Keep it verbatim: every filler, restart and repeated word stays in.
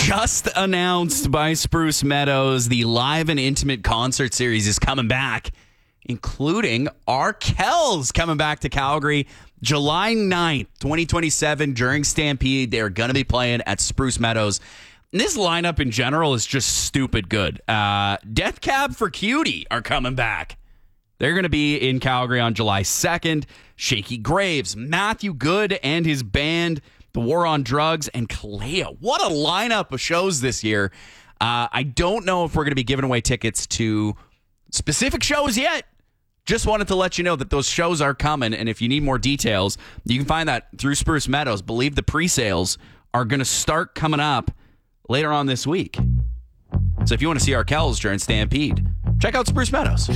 Just announced by Spruce Meadows, the live and intimate concert series is coming back, including Arkells coming back to Calgary July ninth, twenty twenty-seven during Stampede. They're going to be playing at Spruce Meadows. And this lineup in general is just stupid good. Uh, Death Cab for Cutie are coming back. They're going to be in Calgary on July second. Shaky Graves, Matthew Good and his band, The War on Drugs, and Kalea. What a lineup of shows this year. Uh, I don't know if we're going to be giving away tickets to specific shows yet. Just wanted to let you know that those shows are coming, and if you need more details, you can find that through Spruce Meadows. Believe the pre-sales are going to start coming up later on this week. So if you want to see Arkells during Stampede, check out Spruce Meadows.